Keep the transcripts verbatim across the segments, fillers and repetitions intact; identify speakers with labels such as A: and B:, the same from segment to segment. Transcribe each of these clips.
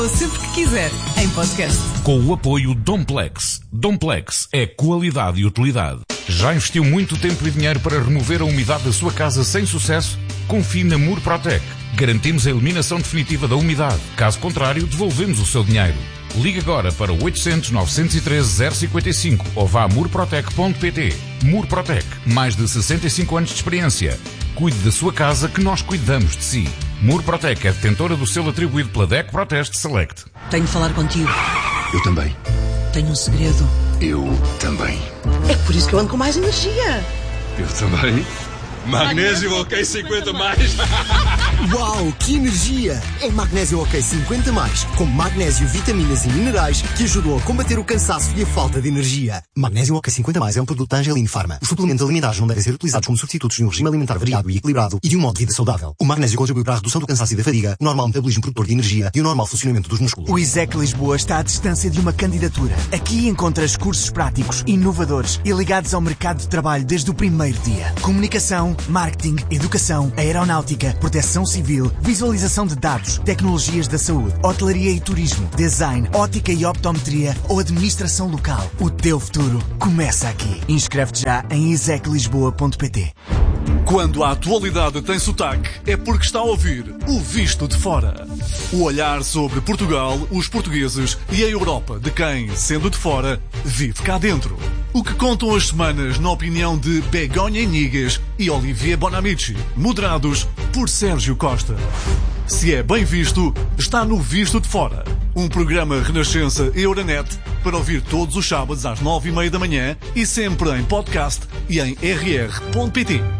A: Sempre que quiser, em podcast.
B: Com o apoio Domplex. Domplex é qualidade e utilidade. Já investiu muito tempo e dinheiro para remover a umidade da sua casa sem sucesso? Confie na Murprotec. Garantimos a eliminação definitiva da umidade. Caso contrário, devolvemos o seu dinheiro. Ligue agora para oitocentos, novecentos e treze, zero cinquenta e cinco ou vá a murprotec ponto pt. Murprotec, mais de sessenta e cinco anos de experiência. Cuide da sua casa que nós cuidamos de si. Murprotec é detentora do selo atribuído pela D E C Proteste Select.
A: Tenho de falar contigo.
C: Eu também.
A: Tenho um segredo.
C: Eu também.
A: É por isso que eu ando com mais energia.
C: Eu também. Magnésio OK cinquenta mais.
D: Uau, que energia! É Magnésio OK cinquenta mais, com magnésio, vitaminas e minerais que ajudam a combater o cansaço e a falta de energia. Magnésio OK cinquenta mais é um produto da Angelini Pharma. Os suplementos alimentares não devem ser utilizados como substitutos de um regime alimentar variado e equilibrado e de um modo de vida saudável. O magnésio contribui para a redução do cansaço e da fadiga, o normal metabolismo produtor de energia e o normal funcionamento dos músculos.
E: O ISEC Lisboa está à distância de uma candidatura. Aqui encontras cursos práticos, inovadores e ligados ao mercado de trabalho desde o primeiro dia. Comunicação, marketing, educação, aeronáutica, proteção civil, visualização de dados, tecnologias da saúde, hotelaria e turismo, design, ótica e optometria ou administração local. O teu futuro começa aqui. Inscreve-te já em isec lisboa ponto pt.
F: Quando a atualidade tem sotaque, é porque está a ouvir o Visto de Fora. O olhar sobre Portugal, os portugueses e a Europa de quem, sendo de fora, vive cá dentro. O que contam as semanas na opinião de Begonha Inigas e Olivier Bonamici, moderados por Sérgio Costa. Se é bem visto, está no Visto de Fora. Um programa Renascença Euronet para ouvir todos os sábados às nove e meia da manhã e sempre em podcast e em r r ponto p t.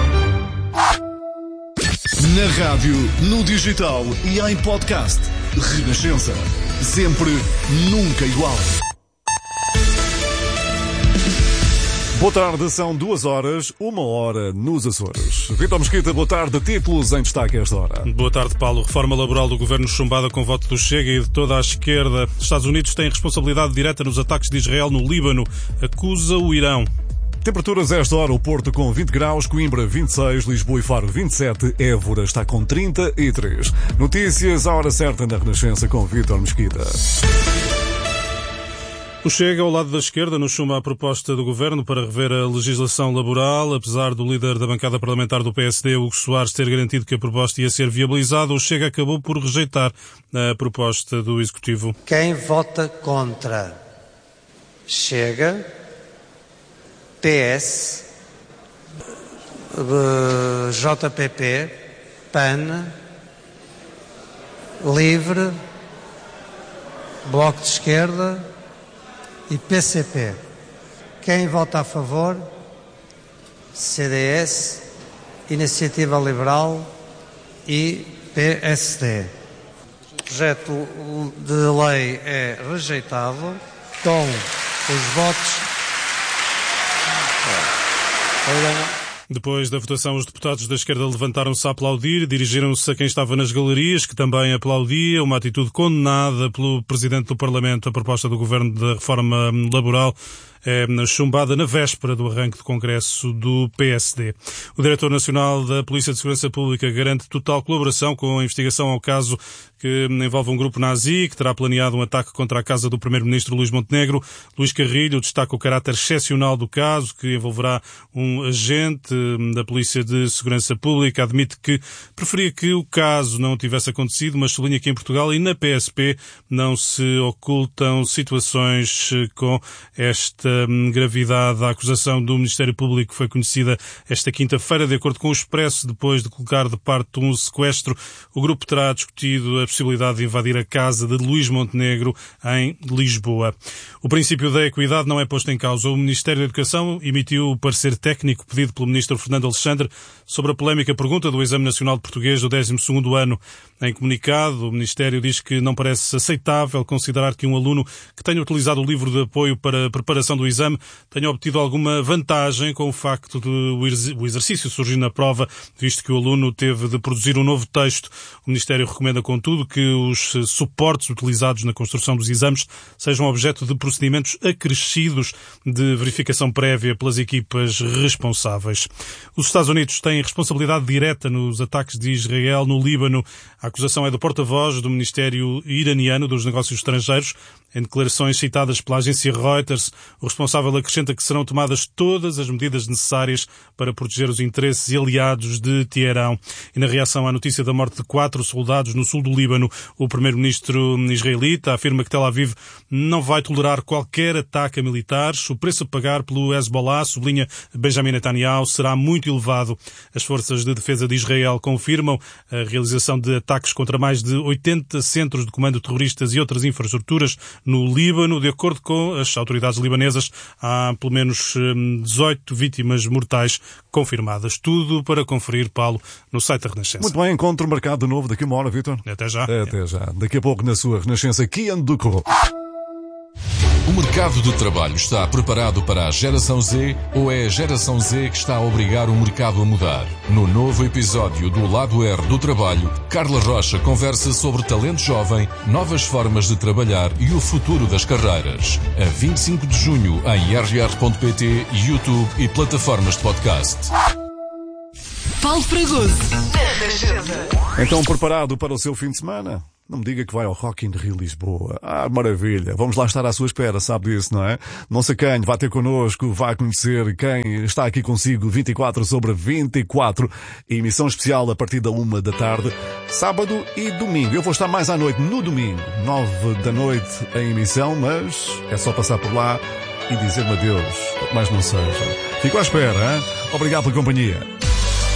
F: Na rádio, no digital e em podcast. Renascença. Sempre, nunca igual. Boa tarde, são duas horas, uma hora nos Açores. Vítor Mesquita, boa tarde. Títulos em destaque a esta hora.
G: Boa tarde, Paulo. Reforma laboral do governo chumbada com voto do Chega e de toda a esquerda. Estados Unidos têm responsabilidade direta nos ataques de Israel no Líbano. Acusa o Irão.
F: Temperaturas a esta hora, o Porto com vinte graus, Coimbra vinte e seis, Lisboa e Faro vinte e sete, Évora está com trinta e três. Notícias à hora certa na Renascença com Vítor Mesquita.
G: O Chega, ao lado da esquerda, no chumba a proposta do Governo para rever a legislação laboral. Apesar do líder da bancada parlamentar do P S D, Hugo Soares, ter garantido que a proposta ia ser viabilizada, o Chega acabou por rejeitar a proposta do Executivo.
H: Quem vota contra? Chega, P S, J P P, P A N, Livre, Bloco de Esquerda e P C P. Quem vota a favor? C D S, Iniciativa Liberal e P S D. O projeto de lei é rejeitado com os votos.
G: Depois da votação, os deputados da esquerda levantaram-se a aplaudir, dirigiram-se a quem estava nas galerias, que também aplaudia, uma atitude condenada pelo Presidente do Parlamento. A proposta do Governo da reforma laboral é chumbada na véspera do arranque do Congresso do P S D. O Diretor Nacional da Polícia de Segurança Pública garante total colaboração com a investigação ao caso que envolve um grupo nazi que terá planeado um ataque contra a casa do Primeiro-Ministro Luís Montenegro. Luís Carrilho destaca o caráter excepcional do caso, que envolverá um agente da Polícia de Segurança Pública. Admite que preferia que o caso não tivesse acontecido, mas sublinha que em Portugal e na P S P não se ocultam situações com esta gravidade. A acusação do Ministério Público foi conhecida esta quinta-feira. De acordo com o Expresso, depois de colocar de parte um sequestro, o grupo terá discutido a possibilidade de invadir a casa de Luís Montenegro em Lisboa. O princípio da equidade não é posto em causa. O Ministério da Educação emitiu o parecer técnico pedido pelo Ministro Fernando Alexandre sobre a polémica pergunta do Exame Nacional de Português do décimo segundo ano. Em comunicado, o Ministério diz que não parece aceitável considerar que um aluno que tenha utilizado o livro de apoio para a preparação do exame tenha obtido alguma vantagem com o facto de o exercício surgir na prova, visto que o aluno teve de produzir um novo texto. O Ministério recomenda, contudo, que os suportes utilizados na construção dos exames sejam objeto de procedimentos acrescidos de verificação prévia pelas equipas responsáveis. Os Estados Unidos têm responsabilidade direta nos ataques de Israel no Líbano. A A acusação é do porta-voz do Ministério iraniano dos Negócios Estrangeiros. Em declarações citadas pela agência Reuters, o responsável acrescenta que serão tomadas todas as medidas necessárias para proteger os interesses e aliados de Teherão. E na reação à notícia da morte de quatro soldados no sul do Líbano, o primeiro-ministro israelita afirma que Tel Aviv não vai tolerar qualquer ataque a militares. O preço a pagar pelo Hezbollah, sublinha Benjamin Netanyahu, será muito elevado. As forças de defesa de Israel confirmam a realização de ataques contra mais de oitenta centros de comando terroristas e outras infraestruturas no Líbano. De acordo com as autoridades libanesas, há pelo menos dezoito vítimas mortais confirmadas. Tudo para conferir, Paulo, no site da Renascença.
I: Muito bem, encontro marcado de novo daqui a uma hora, Vítor.
G: Até já.
I: Até já. Daqui a pouco na sua Renascença, Kian do Corro.
B: O mercado de trabalho está preparado para a geração Z ou é a geração Z que está a obrigar o mercado a mudar? No novo episódio do Lado R do Trabalho, Carla Rocha conversa sobre talento jovem, novas formas de trabalhar e o futuro das carreiras. A vinte e cinco de junho em r r ponto p t, YouTube e plataformas de podcast.
A: Paulo Fragoso.
I: Então, preparado para o seu fim de semana? Não me diga que vai ao Rock in Rio Lisboa. Ah, maravilha. Vamos lá estar à sua espera, sabe disso, não é? Não se acanhe, vá ter connosco, vá conhecer quem está aqui consigo vinte e quatro sobre vinte e quatro. Emissão especial a partir da uma da tarde, sábado e domingo. Eu vou estar mais à noite no domingo, nove da noite em emissão, mas é só passar por lá e dizer-me adeus, mais não seja. Fico à espera, hein? Obrigado pela companhia.